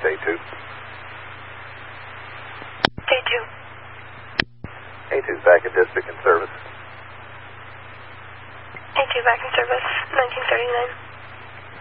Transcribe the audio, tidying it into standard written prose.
A2. A2. A2's back in district and service. A2 back in service, 1939.